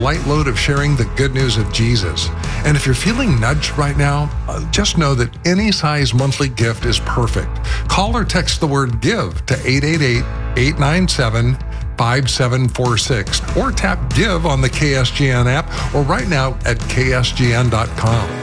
light load of sharing the good news of Jesus. And if you're feeling nudged right now, just know that any size monthly gift is perfect. Call or text the word GIVE to 888-897-5746 or tap GIVE on the KSGN app or right now at ksgn.com.